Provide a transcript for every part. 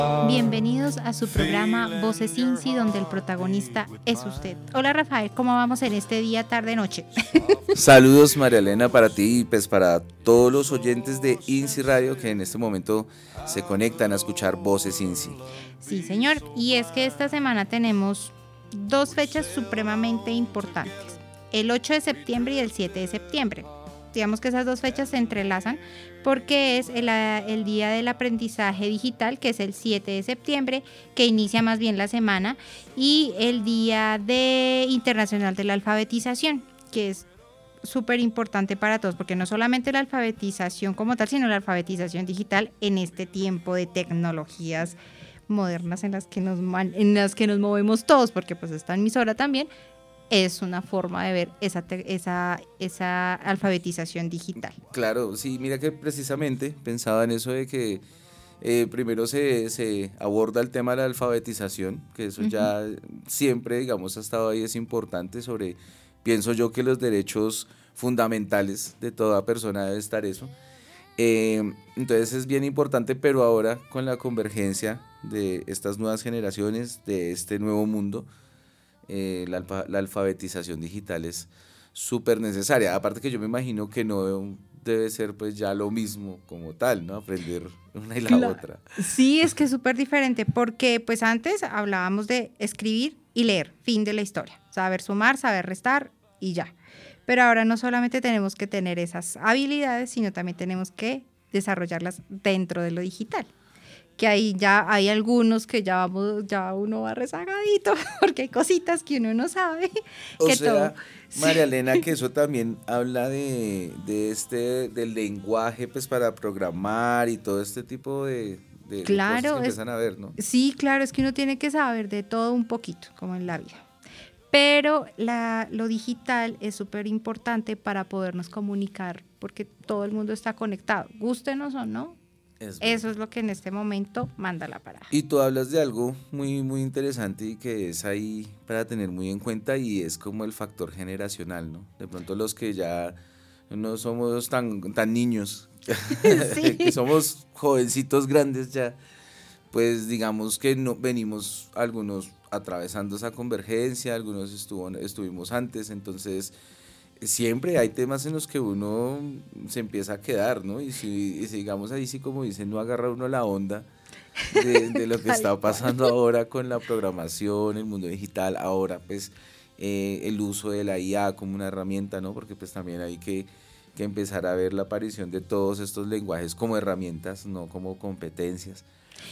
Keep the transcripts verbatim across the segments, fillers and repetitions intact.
Bienvenidos a su programa Voces INSI, donde el protagonista es usted. Hola Rafael, ¿cómo vamos en este día, tarde, noche? Saludos María Elena para ti y pues para todos los oyentes de INSI Radio que en este momento se conectan a escuchar Voces INSI. Sí, señor, y es que esta semana tenemos dos fechas supremamente importantes, el ocho de septiembre y el siete de septiembre. Digamos que esas dos fechas se entrelazan porque es el, el día del aprendizaje digital, que es el siete de septiembre, que inicia más bien la semana, y el día de internacional de la alfabetización, que es súper importante para todos, porque no solamente la alfabetización como tal, sino la alfabetización digital en este tiempo de tecnologías modernas en las que nos, man, en las que nos movemos todos, porque pues esta emisora también es una forma de ver esa, esa, esa alfabetización digital. Claro, sí, mira que precisamente pensaba en eso de que eh, primero se, se aborda el tema de la alfabetización, que eso uh-huh. ya siempre, digamos, ha estado ahí, es importante sobre, pienso yo que los derechos fundamentales de toda persona debe estar eso. Eh, entonces es bien importante, pero ahora con la convergencia de estas nuevas generaciones, de este nuevo mundo, Eh, la, alfa, la alfabetización digital es súper necesaria, aparte que yo me imagino que no debe ser pues ya lo mismo como tal, ¿no? Aprender una y la claro. otra. Sí, es que es súper diferente, porque pues antes hablábamos de escribir y leer, fin de la historia, saber sumar, saber restar y ya, pero ahora no solamente tenemos que tener esas habilidades, sino también tenemos que desarrollarlas dentro de lo digital. Que ahí ya hay algunos que ya vamos, ya uno va rezagadito, porque hay cositas que uno no sabe. O que sea, todo, María Elena, que eso también habla de, de este, del lenguaje, pues para programar y todo este tipo de, de, claro, de cosas que es, empiezan a ver, ¿no? Sí, claro, es que uno tiene que saber de todo un poquito, como en la vida. Pero la, lo digital es súper importante para podernos comunicar, porque todo el mundo está conectado, gústenos o no. Es Eso es lo que en este momento manda la parada. Y tú hablas de algo muy, muy interesante y que es ahí para tener muy en cuenta, y es como el factor generacional, ¿no? De pronto los que ya no somos tan, tan niños, sí. que somos jovencitos grandes ya, pues digamos que no, venimos algunos atravesando esa convergencia, algunos estuvo, estuvimos antes, entonces siempre hay temas en los que uno se empieza a quedar, ¿no? Y si, y si digamos ahí sí, como dicen, no agarra uno la onda de, de lo que está pasando ahora con la programación, el mundo digital, ahora pues eh, el uso de la I A como una herramienta, ¿no? Porque pues también hay que, que empezar a ver la aparición de todos estos lenguajes como herramientas, no como competencias.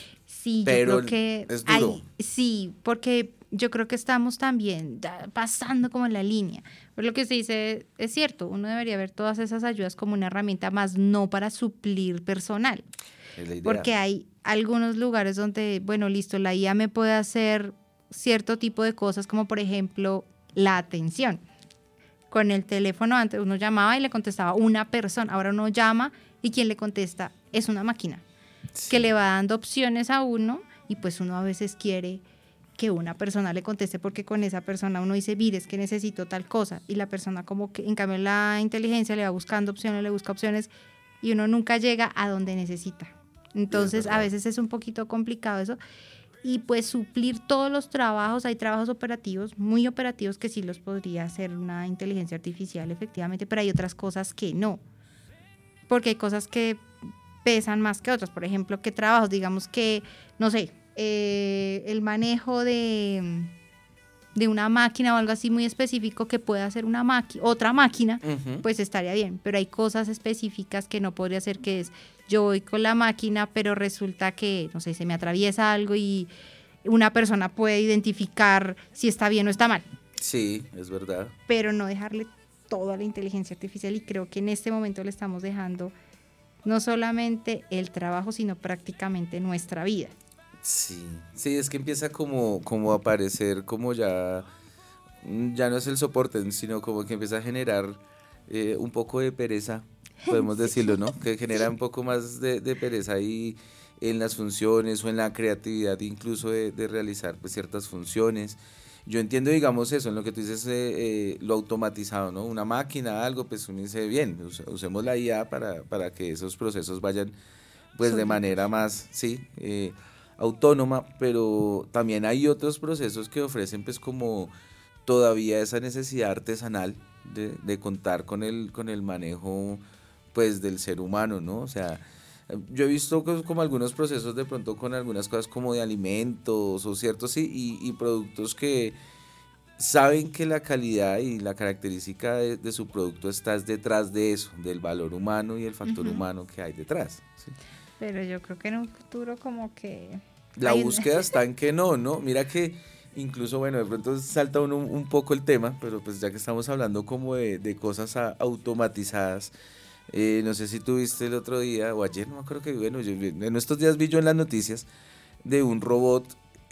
Sí, pero yo creo que es duro. Hay, sí, porque yo creo que estamos también pasando como en la línea. Pero lo que se dice es cierto, uno debería ver todas esas ayudas como una herramienta más, no para suplir personal. Es la idea. Porque hay algunos lugares donde, bueno, listo, la I A me puede hacer cierto tipo de cosas, como por ejemplo la atención. Con el teléfono antes uno llamaba y le contestaba una persona, ahora uno llama y quien le contesta es una máquina. Sí. Que le va dando opciones a uno, y pues uno a veces quiere que una persona le conteste, porque con esa persona uno dice, mire, es que necesito tal cosa, y la persona como que, en cambio la inteligencia le va buscando opciones, le busca opciones, y uno nunca llega a donde necesita. Entonces a veces es un poquito complicado eso, y pues suplir todos los trabajos, hay trabajos operativos, muy operativos, que sí los podría hacer una inteligencia artificial efectivamente, pero hay otras cosas que no, porque hay cosas que pesan más que otros. Por ejemplo, ¿qué trabajos? Digamos que, no sé, eh, el manejo de, de una máquina o algo así muy específico que pueda hacer una máquina, otra máquina, uh-huh. pues estaría bien, pero hay cosas específicas que no podría hacer, que es, yo voy con la máquina, pero resulta que, no sé, se me atraviesa algo y una persona puede identificar si está bien o está mal. Sí, es verdad. Pero no dejarle todo a la inteligencia artificial, y creo que en este momento le estamos dejando no solamente el trabajo, sino prácticamente nuestra vida. Sí, sí, es que empieza como, como a aparecer, como ya, ya no es el soporte, sino como que empieza a generar eh, un poco de pereza, podemos sí. decirlo, ¿no? Que genera un poco más de, de pereza ahí en las funciones o en la creatividad incluso de, de realizar pues, ciertas funciones. Yo entiendo, digamos, eso, en lo que tú dices, eh, eh, lo automatizado, ¿no? Una máquina, algo, pues uno dice, bien, usemos la I A para, para que esos procesos vayan, pues, de manera más, sí, eh, autónoma, pero también hay otros procesos que ofrecen pues como todavía esa necesidad artesanal de, de contar con el, con el manejo pues del ser humano, ¿no? O sea, yo he visto cos- como algunos procesos de pronto con algunas cosas como de alimentos o ciertos sí, y, y productos que saben que la calidad y la característica de, de su producto está detrás de eso, del valor humano y el factor Ujú. humano que hay detrás. ¿Sí? Pero yo creo que en un futuro como que La hay un... búsqueda está en que no, ¿no? Mira que incluso, bueno, de pronto salta uno un, un poco el tema, pero pues ya que estamos hablando como de, de cosas a- automatizadas, eh, no sé si tuviste el otro día o ayer, no me acuerdo que, bueno, yo, en estos días vi yo en las noticias de un robot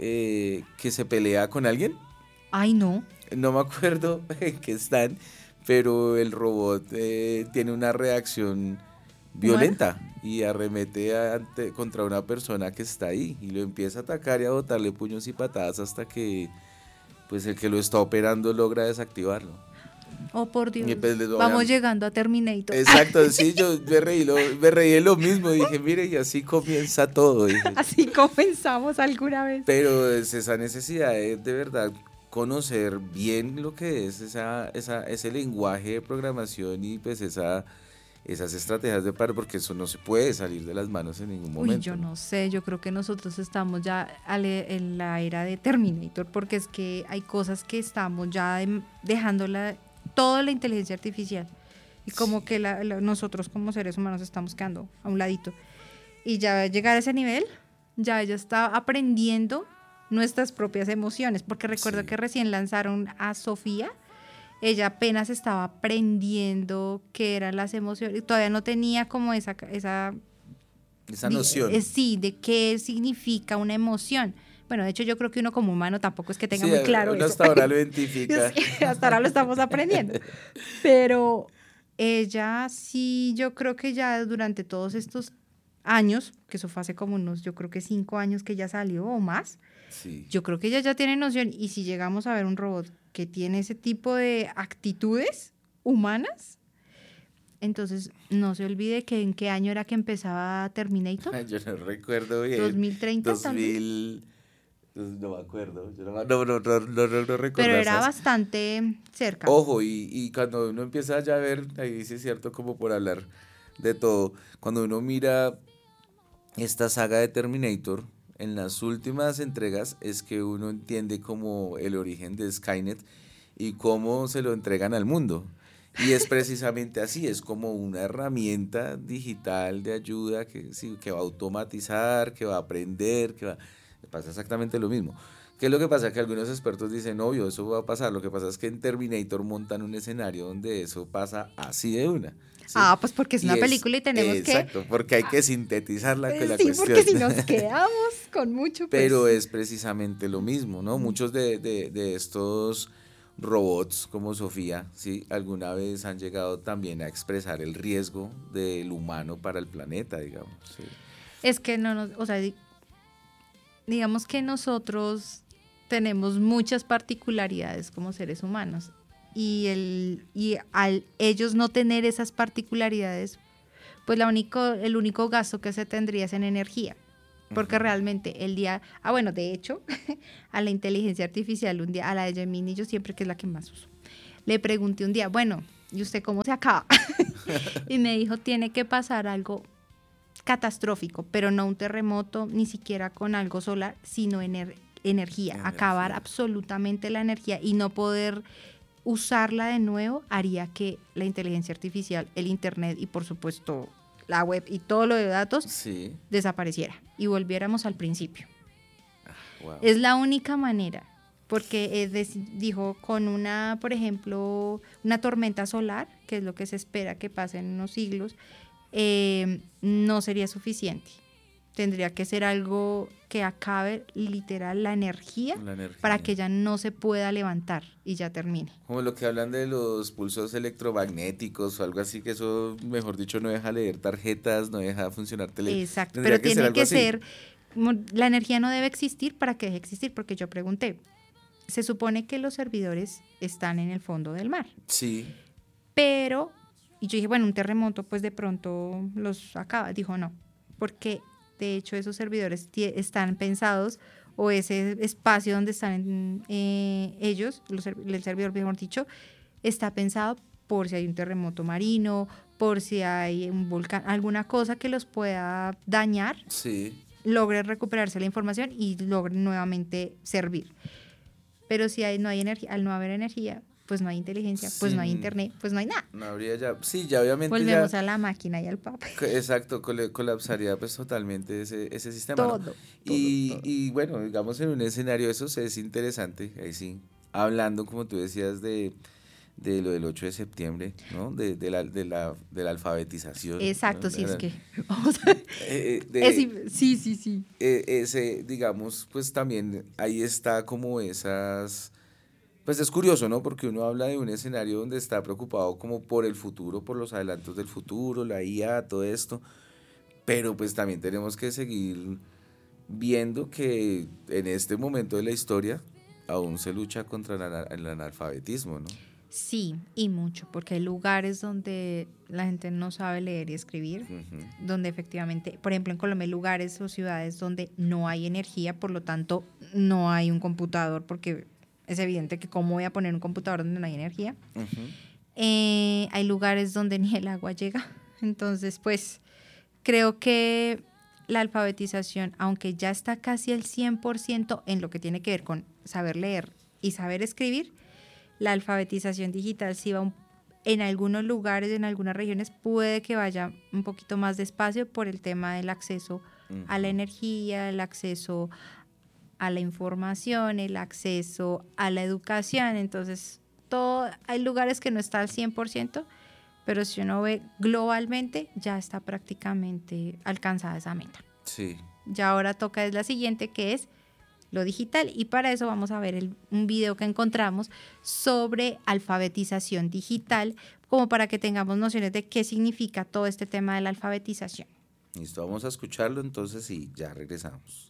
eh, que se pelea con alguien. Ay, no. No me acuerdo en qué están, pero el robot eh, tiene una reacción ¿Humana? violenta y arremete ante- contra una persona que está ahí y lo empieza a atacar y a botarle puños y patadas hasta que pues el que lo está operando logra desactivarlo. Oh, por Y Dios. pues les voy a- Vamos llegando a Terminator. Exacto, sí, yo me reí, lo, me reí de lo mismo, dije, mire, y así comienza todo, dije. Así comenzamos alguna vez. Pero es esa necesidad de, de verdad conocer bien lo que es esa, esa, ese lenguaje de programación y pues esa, esas estrategias de paro, porque eso no se puede salir de las manos en ningún momento. Uy, yo no sé, yo creo que nosotros estamos ya ale- en la era de Terminator, porque es que hay cosas que estamos ya dem- dejándola, toda la inteligencia artificial, y como Sí. que la- la- nosotros como seres humanos estamos quedando a un ladito. Y ya llegar a ese nivel, ya ella está aprendiendo nuestras propias emociones, porque recuerdo Sí. que recién lanzaron a Sofía, ella apenas estaba aprendiendo qué eran las emociones, y todavía no tenía como esa, ca- esa Esa di- noción. eh, sí, de qué significa una emoción. Bueno, de hecho yo creo que uno como humano tampoco es que tenga Sí, muy claro uno eso. hasta ahora lo identifica. Sí, hasta ahora lo estamos aprendiendo. Pero ella sí, yo creo que ya durante todos estos años, que eso fue hace como unos, yo creo que cinco años que ya salió o más, Sí. yo creo que ella ya tiene noción. Y si llegamos a ver un robot que tiene ese tipo de actitudes humanas, entonces no se olvide que en qué año era que empezaba Terminator. Yo no recuerdo bien. dos mil treinta tal vez. dos mil, no me acuerdo. Yo no, no, no, no, no, no, no recuerdo Pero era esas. bastante cerca. Ojo, y, y cuando uno empieza ya a ver, ahí sí es cierto, como por hablar de todo, cuando uno mira esta saga de Terminator, en las últimas entregas es que uno entiende como el origen de Skynet y cómo se lo entregan al mundo. Y es precisamente así, es como una herramienta digital de ayuda que, sí, que va a automatizar, que va a aprender, que va... Pasa exactamente lo mismo. ¿Qué es lo que pasa? Que algunos expertos dicen, obvio, eso va a pasar. Lo que pasa es que en Terminator montan un escenario donde eso pasa así de una. ¿Sí? Ah, pues porque es Y una es- película y tenemos que... Exacto, porque hay que sintetizarla con Eh, la Sí, cuestión. porque si nos quedamos con mucho, pues... Pero es precisamente lo mismo, ¿no? Muchos de, de, de estos robots como Sofía, ¿sí? Alguna vez han llegado también a expresar el riesgo del humano para el planeta, digamos. ¿Sí? Es que no nos... O sea, di- digamos que nosotros tenemos muchas particularidades como seres humanos. Y, el, y al ellos no tener esas particularidades, pues la único, el único gasto que se tendría es en energía. Porque Ujú. realmente el día, ah bueno, de hecho, a la inteligencia artificial, un día, a la de Gemini, yo siempre que es la que más uso, le pregunté un día, bueno, ¿y usted cómo se acaba? Y me dijo, tiene que pasar algo catastrófico, pero no un terremoto, ni siquiera con algo solar, sino ener- energía, Energía. acabar absolutamente la energía y no poder usarla de nuevo haría que la inteligencia artificial, el internet y por supuesto la web y todo lo de datos Sí. desapareciera y volviéramos al principio. Wow. Es la única manera, porque eh, dec- dijo con una, por ejemplo, una tormenta solar, que es lo que se espera que pase en unos siglos, eh, no sería suficiente. Tendría que ser algo que acabe literal la energía, La energía. para que ya no se pueda levantar y ya termine. Como lo que hablan de los pulsos electromagnéticos o algo así, que eso, mejor dicho, no deja leer tarjetas, no deja funcionar tele. Exacto, Tendría pero tiene algo que así. ser, mo- la energía no debe existir para que deje existir, porque yo pregunté, se supone que los servidores están en el fondo del mar, Sí. pero, y yo dije, bueno, un terremoto pues de pronto los acaba, dijo no, porque De hecho, esos servidores tie- están pensados, o ese espacio donde están eh, ellos, los, el servidor, mejor dicho, está pensado por si hay un terremoto marino, por si hay un volcán, alguna cosa que los pueda dañar, Sí. logre recuperarse la información y logre nuevamente servir. Pero si hay, no hay energía, al no haber energía, pues no hay inteligencia, pues Sí. no hay internet, pues no hay nada. No habría ya, sí, ya obviamente Volvemos ya, a la máquina y al papel. exacto, cole- colapsaría pues totalmente ese, ese sistema, Todo, ¿no? todo, Y, todo. y bueno, digamos en un escenario eso sí es interesante, ahí sí, hablando como tú decías de, de lo del ocho de septiembre, ¿no? De, de, la, de, la, de la alfabetización. Exacto, ¿no? sí, es La- que... vamos a- eh, eh, de- es im- sí, sí, sí. eh, ese, digamos, pues también ahí está como esas, pues es curioso, ¿no? Porque uno habla de un escenario donde está preocupado como por el futuro, por los adelantos del futuro, la I A, todo esto, pero pues también tenemos que seguir viendo que en este momento de la historia aún se lucha contra el, ana- el analfabetismo, ¿no? Sí, y mucho, porque hay lugares donde la gente no sabe leer y escribir, Ujú. donde efectivamente, por ejemplo, en Colombia hay lugares o ciudades donde no hay energía, por lo tanto no hay un computador, porque es evidente que cómo voy a poner un computador donde no hay energía. Ujú. Eh, hay lugares donde ni el agua llega, entonces pues creo que la alfabetización, aunque ya está casi al cien por ciento en lo que tiene que ver con saber leer y saber escribir, la alfabetización digital sí va un- en algunos lugares, en algunas regiones, puede que vaya un poquito más despacio por el tema del acceso a la Ujú. energía, el acceso a la información, el acceso a la educación. Entonces, todo, hay lugares que no está al cien por ciento, pero si uno ve globalmente, ya está prácticamente alcanzada esa meta. Sí. Ya ahora toca es la siguiente, que es lo digital, y para eso vamos a ver el- un video que encontramos sobre alfabetización digital, como para que tengamos nociones de qué significa todo este tema de la alfabetización. Listo, vamos a escucharlo entonces y ya regresamos.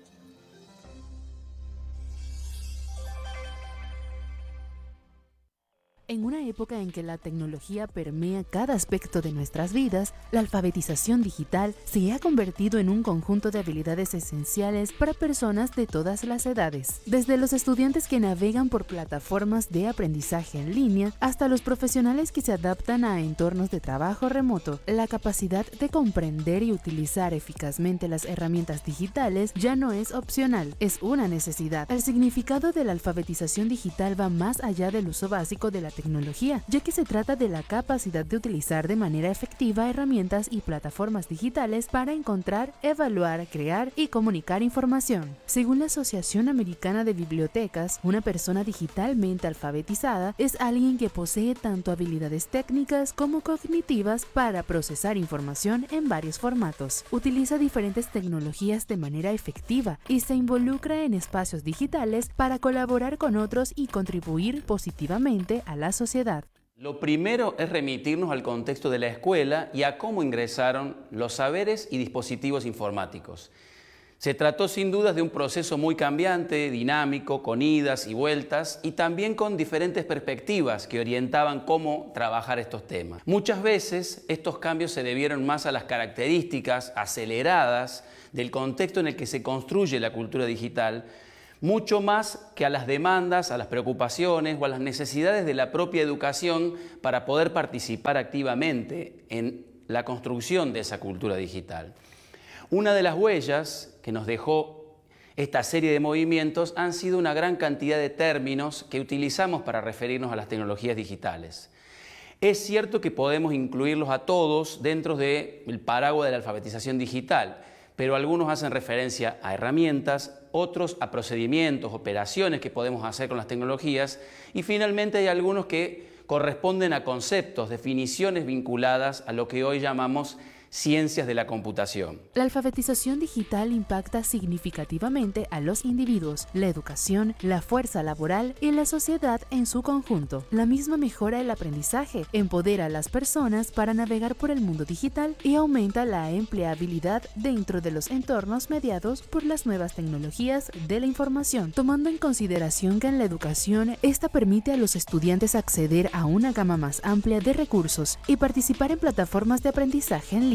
En una época en que la tecnología permea cada aspecto de nuestras vidas, la alfabetización digital se ha convertido en un conjunto de habilidades esenciales para personas de todas las edades. Desde los estudiantes que navegan por plataformas de aprendizaje en línea hasta los profesionales que se adaptan a entornos de trabajo remoto, la capacidad de comprender y utilizar eficazmente las herramientas digitales ya no es opcional, es una necesidad. El significado de la alfabetización digital va más allá del uso básico de la tecnología, ya que se trata de la capacidad de utilizar de manera efectiva herramientas y plataformas digitales para encontrar, evaluar, crear y comunicar información. Según la Asociación Americana de Bibliotecas, una persona digitalmente alfabetizada es alguien que posee tanto habilidades técnicas como cognitivas para procesar información en varios formatos, utiliza diferentes tecnologías de manera efectiva y se involucra en espacios digitales para colaborar con otros y contribuir positivamente a la sociedad. Lo primero es remitirnos al contexto de la escuela y a cómo ingresaron los saberes y dispositivos informáticos. Se trató sin dudas de un proceso muy cambiante, dinámico, con idas y vueltas y también con diferentes perspectivas que orientaban cómo trabajar estos temas. Muchas veces estos cambios se debieron más a las características aceleradas del contexto en el que se construye la cultura digital, mucho más que a las demandas, a las preocupaciones o a las necesidades de la propia educación para poder participar activamente en la construcción de esa cultura digital. Una de las huellas que nos dejó esta serie de movimientos han sido una gran cantidad de términos que utilizamos para referirnos a las tecnologías digitales. Es cierto que podemos incluirlos a todos dentro del paraguas de la alfabetización digital, pero algunos hacen referencia a herramientas, otros a procedimientos, operaciones que podemos hacer con las tecnologías y finalmente hay algunos que corresponden a conceptos, definiciones vinculadas a lo que hoy llamamos ciencias de la computación. La alfabetización digital impacta significativamente a los individuos, la educación, la fuerza laboral y la sociedad en su conjunto. La misma mejora el aprendizaje, empodera a las personas para navegar por el mundo digital y aumenta la empleabilidad dentro de los entornos mediados por las nuevas tecnologías de la información, tomando en consideración que en la educación esta permite a los estudiantes acceder a una gama más amplia de recursos y participar en plataformas de aprendizaje en línea.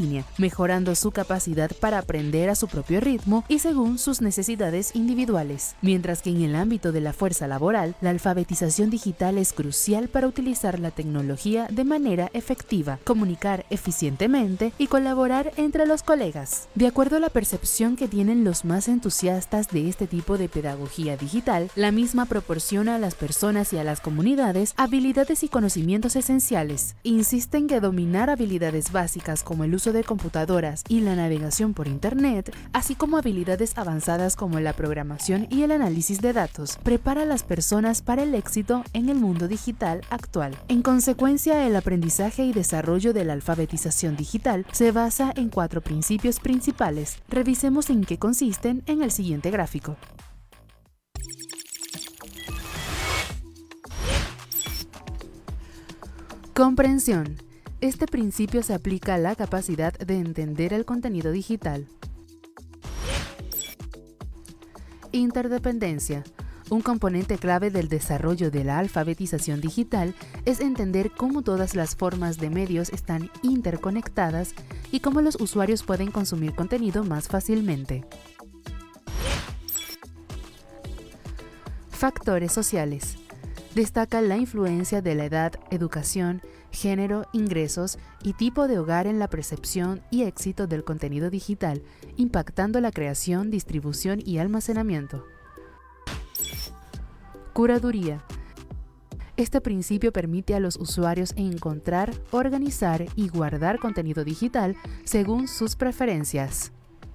línea, mejorando su capacidad para aprender a su propio ritmo y según sus necesidades individuales. Mientras que en el ámbito de la fuerza laboral, la alfabetización digital es crucial para utilizar la tecnología de manera efectiva, comunicar eficientemente y colaborar entre los colegas. De acuerdo a la percepción que tienen los más entusiastas de este tipo de pedagogía digital, la misma proporciona a las personas y a las comunidades habilidades y conocimientos esenciales. Insisten que dominar habilidades básicas como el uso de computadoras y la navegación por Internet, así como habilidades avanzadas como la programación y el análisis de datos, prepara a las personas para el éxito en el mundo digital actual. En consecuencia, el aprendizaje y desarrollo de la alfabetización digital se basa en cuatro principios principales. Revisemos en qué consisten en el siguiente gráfico. Comprensión. Este principio se aplica a la capacidad de entender el contenido digital. Interdependencia. Un componente clave del desarrollo de la alfabetización digital es entender cómo todas las formas de medios están interconectadas y cómo los usuarios pueden consumir contenido más fácilmente. Factores sociales. Destaca la influencia de la edad, educación, género, ingresos y tipo de hogar en la percepción y éxito del contenido digital, impactando la creación, distribución y almacenamiento. Curaduría. Este principio permite a los usuarios encontrar, organizar y guardar contenido digital según sus preferencias.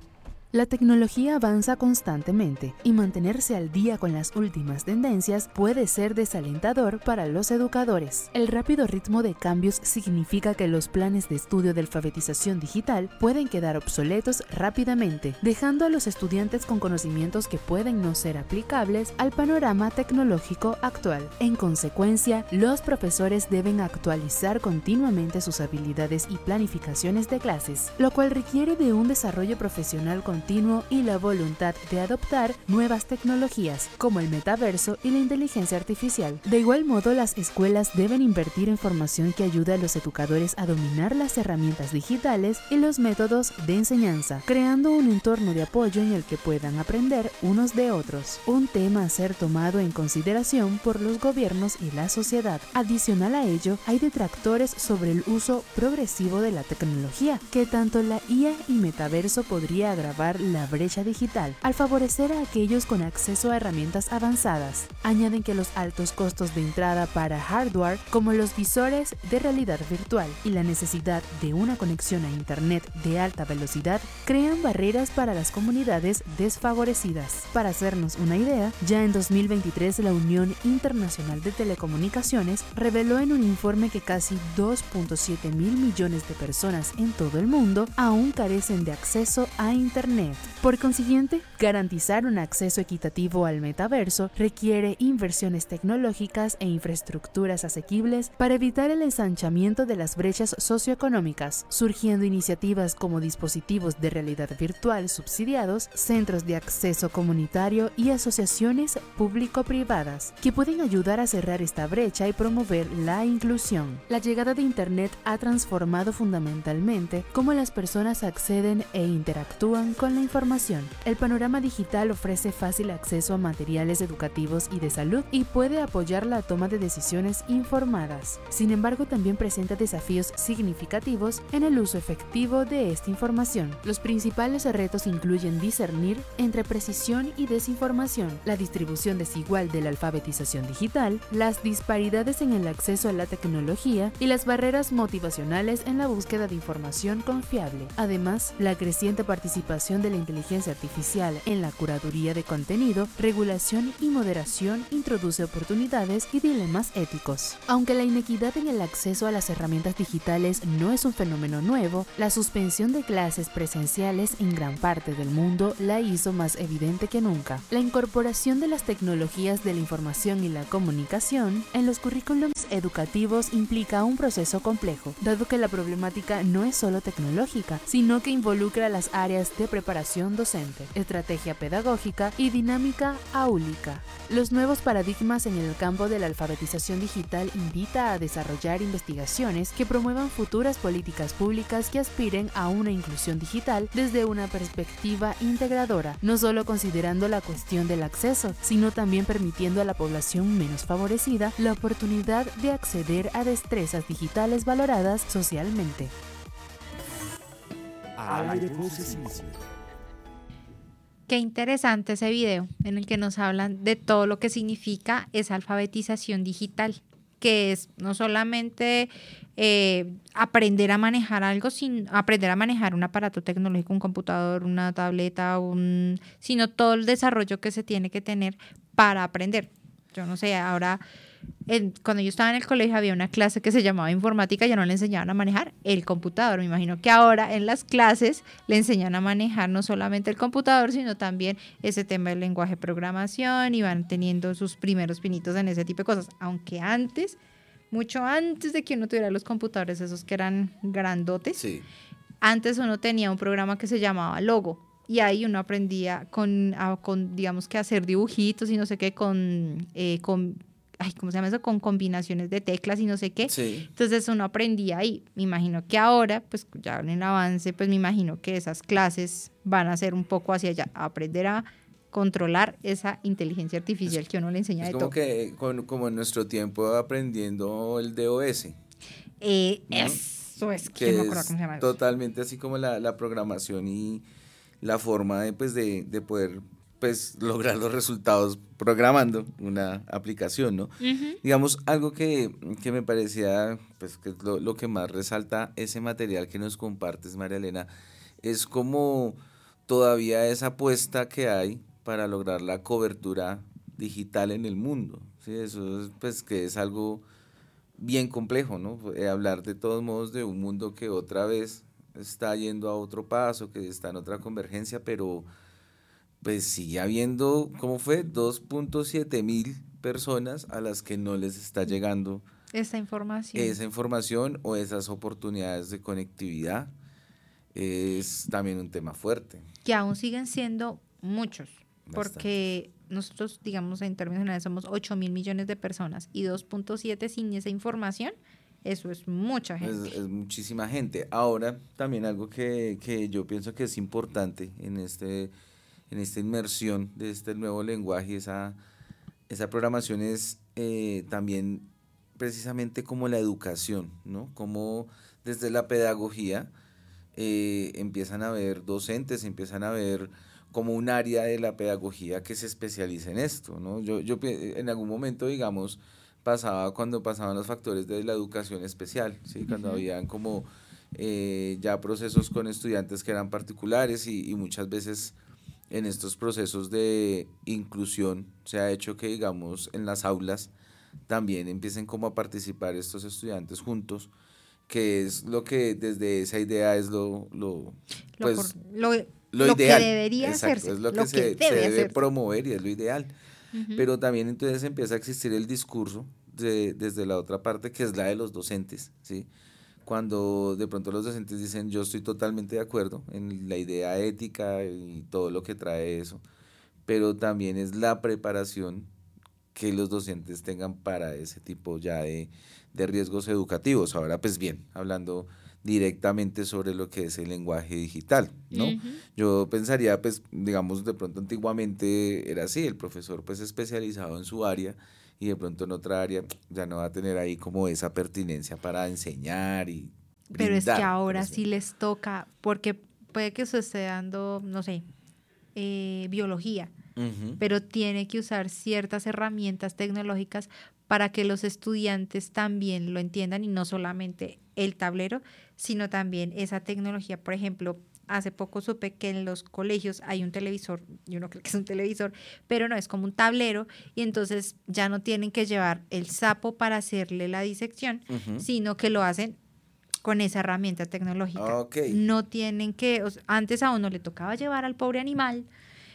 La tecnología avanza constantemente y mantenerse al día con las últimas tendencias puede ser desalentador para los educadores. El rápido ritmo de cambios significa que los planes de estudio de alfabetización digital pueden quedar obsoletos rápidamente, dejando a los estudiantes con conocimientos que pueden no ser aplicables al panorama tecnológico actual. En consecuencia, los profesores deben actualizar continuamente sus habilidades y planificaciones de clases, lo cual requiere de un desarrollo profesional continuo y la voluntad de adoptar nuevas tecnologías como el metaverso y la inteligencia artificial. De igual modo, las escuelas deben invertir en formación que ayude a los educadores a dominar las herramientas digitales y los métodos de enseñanza, creando un entorno de apoyo en el que puedan aprender unos de otros, un tema a ser tomado en consideración por los gobiernos y la sociedad. Adicional a ello, hay detractores sobre el uso progresivo de la tecnología, que tanto la I A y metaverso podría agravar la brecha digital al favorecer a aquellos con acceso a herramientas avanzadas. Añaden que los altos costos de entrada para hardware como los visores de realidad virtual y la necesidad de una conexión a internet de alta velocidad crean barreras para las comunidades desfavorecidas. Para hacernos una idea, ya en dos mil veintitrés la Unión Internacional de Telecomunicaciones reveló en un informe que casi dos punto siete mil millones de personas en todo el mundo aún carecen de acceso a internet. Por consiguiente, garantizar un acceso equitativo al metaverso requiere inversiones tecnológicas e infraestructuras asequibles para evitar el ensanchamiento de las brechas socioeconómicas, surgiendo iniciativas como dispositivos de realidad virtual subsidiados, centros de acceso comunitario y asociaciones público-privadas, que pueden ayudar a cerrar esta brecha y promover la inclusión. La llegada de Internet ha transformado fundamentalmente cómo las personas acceden e interactúan con la información. El panorama digital ofrece fácil acceso a materiales educativos y de salud y puede apoyar la toma de decisiones informadas. Sin embargo, también presenta desafíos significativos en el uso efectivo de esta información. Los principales retos incluyen discernir entre precisión y desinformación, la distribución desigual de la alfabetización digital, las disparidades en el acceso a la tecnología y las barreras motivacionales en la búsqueda de información confiable. Además, la creciente participación de la inteligencia artificial en la curaduría de contenido, regulación y moderación introduce oportunidades y dilemas éticos. Aunque la inequidad en el acceso a las herramientas digitales no es un fenómeno nuevo, la suspensión de clases presenciales en gran parte del mundo la hizo más evidente que nunca. La incorporación de las tecnologías de la información y la comunicación en los currículums educativos implica un proceso complejo, dado que la problemática no es solo tecnológica, sino que involucra las áreas de preparación preparación docente, estrategia pedagógica y dinámica áulica. Los nuevos paradigmas en el campo de la alfabetización digital invita a desarrollar investigaciones que promuevan futuras políticas públicas que aspiren a una inclusión digital desde una perspectiva integradora, no solo considerando la cuestión del acceso, sino también permitiendo a la población menos favorecida la oportunidad de acceder a destrezas digitales valoradas socialmente. Qué interesante ese video en el que nos hablan de todo lo que significa esa alfabetización digital, que es no solamente eh, aprender a manejar algo, sino aprender a manejar un aparato tecnológico, un computador, una tableta, un, sino todo el desarrollo que se tiene que tener para aprender. Yo no sé, ahora en, cuando yo estaba en el colegio había una clase que se llamaba informática, ya no le enseñaban a manejar el computador. Me imagino que ahora en las clases le enseñan a manejar no solamente el computador, sino también ese tema del lenguaje de programación y van teniendo sus primeros pinitos en ese tipo de cosas. Aunque antes, mucho antes de que uno tuviera los computadores esos que eran grandotes, Sí. antes uno tenía un programa que se llamaba Logo. Y ahí uno aprendía con, a, con digamos que hacer dibujitos y no sé qué, con, eh, con, ay, ¿cómo se llama eso? Con combinaciones de teclas y no sé qué. Sí. Entonces uno aprendía ahí. Me imagino que ahora, pues ya en el avance, pues me imagino que esas clases van a ser un poco hacia allá, a aprender a controlar esa inteligencia artificial es, que uno le enseña es de como todo. que con, como en nuestro tiempo aprendiendo el D O S. Eh, ¿no? Eso es, que, que no me acuerdo es cómo se llama. totalmente así como la, la programación y la forma de, pues, de, de poder pues, lograr los resultados programando una aplicación, ¿no? Uh-huh. Digamos, algo que, que me parecía, pues, que es lo, lo que más resalta ese material que nos compartes, María Elena, es como todavía esa apuesta que hay para lograr la cobertura digital en el mundo, ¿sí? Eso es, pues, que es algo bien complejo, ¿no? Eh, hablar de todos modos de un mundo que otra vez está yendo a otro paso, que está en otra convergencia, pero pues sigue habiendo, ¿cómo fue? dos punto siete mil personas a las que no les está llegando esa información. esa información o esas oportunidades de conectividad. Es también un tema fuerte. Que aún siguen siendo muchos, Bastante. Porque nosotros, digamos, en términos generales somos ocho mil millones de personas y dos punto siete sin esa información. Eso es mucha gente. Es, es muchísima gente. Ahora, también algo que, que yo pienso que es importante en, este, en esta inmersión de este nuevo lenguaje, esa, esa programación es eh, también precisamente como la educación, ¿no? Como desde la pedagogía eh, empiezan a haber docentes, empiezan a haber como un área de la pedagogía que se especializa en esto, ¿no? Yo, yo en algún momento, digamos, pasaba cuando pasaban los factores de la educación especial, ¿sí? Cuando uh-huh. habían como eh, ya procesos con estudiantes que eran particulares y, y muchas veces en estos procesos de inclusión se ha hecho que, digamos, en las aulas también empiecen como a participar estos estudiantes juntos, que es lo que desde esa idea es lo, lo, pues, lo, lo, lo, lo ideal. que debería Exacto, hacerse. es lo que, lo se, que debe, se debe hacerse. promover y es lo ideal. Uh-huh. Pero también entonces empieza a existir el discurso de, desde la otra parte, que es la de los docentes, ¿sí? Cuando de pronto los docentes dicen yo estoy totalmente de acuerdo en la idea ética y todo lo que trae eso, pero también es la preparación que los docentes tengan para ese tipo ya de, de riesgos educativos. Ahora pues bien, hablando directamente sobre lo que es el lenguaje digital, ¿no? Uh-huh. Yo pensaría, pues, digamos, de pronto antiguamente era así, el profesor pues especializado en su área y de pronto en otra área ya no va a tener ahí como esa pertinencia para enseñar y brindar. Pero es que ahora sí les toca, porque puede que se esté dando, no sé, eh, biología, uh-huh. pero tiene que usar ciertas herramientas tecnológicas para que los estudiantes también lo entiendan y no solamente el tablero, sino también esa tecnología. Por ejemplo, hace poco supe que en los colegios hay un televisor, yo no creo que es un televisor, pero no, es como un tablero y entonces ya no tienen que llevar el sapo para hacerle la disección, uh-huh. sino que lo hacen con esa herramienta tecnológica. Okay. No tienen que, o sea, antes a uno le tocaba llevar al pobre animal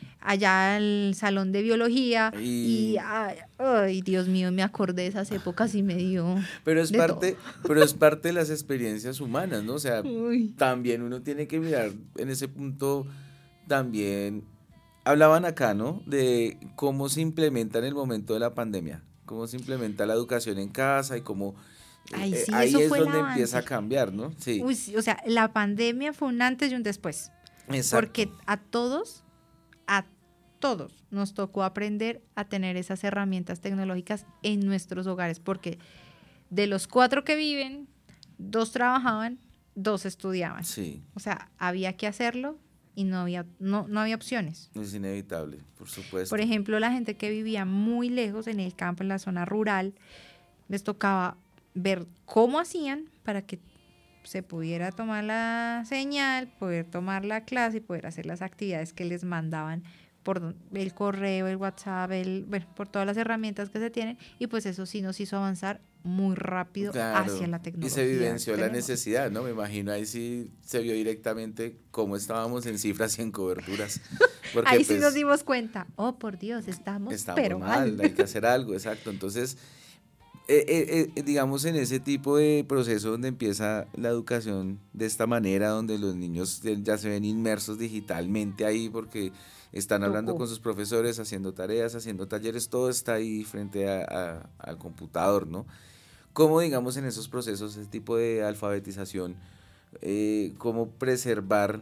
allá al salón de biología y, y ay, ay, Dios mío, me acordé de esas épocas y me dio pero es de parte todo. pero es parte de las experiencias humanas, ¿no? O sea, Uy. también uno tiene que mirar en ese punto también hablaban acá, ¿no? De cómo se implementa en el momento de la pandemia, cómo se implementa la educación en casa y cómo Ay, eh, sí, ahí eso es fue el donde avance. empieza a cambiar, ¿no? Sí, Uy, sí, o sea, la pandemia fue un antes y un después. exacto. Porque a todos, a todos nos tocó aprender a tener esas herramientas tecnológicas en nuestros hogares, porque de los cuatro que viven, dos trabajaban, dos estudiaban. Sí, O sea, había que hacerlo y no había, no, no había opciones. es inevitable, por supuesto. Por ejemplo, la gente que vivía muy lejos en el campo, en la zona rural, les tocaba ver cómo hacían para que se pudiera tomar la señal, poder tomar la clase y poder hacer las actividades que les mandaban por el correo, el WhatsApp, el, bueno, por todas las herramientas que se tienen, y pues eso sí nos hizo avanzar muy rápido Claro, hacia la y tecnología. se vivenció que la tenemos. necesidad, ¿no? Me imagino ahí sí se vio directamente cómo estábamos en cifras y en coberturas. Porque Ahí sí pues, nos dimos cuenta, oh por Dios, estamos, estamos pero mal, mal. hay que hacer algo, exacto. Entonces, eh, eh, eh, digamos en ese tipo de proceso donde empieza la educación de esta manera, donde los niños ya se ven inmersos digitalmente ahí porque están hablando Tocó. con sus profesores, haciendo tareas, haciendo talleres, todo está ahí frente a, a- al computador, ¿no? ¿Cómo, digamos, en esos procesos, ese tipo de alfabetización, eh, cómo preservar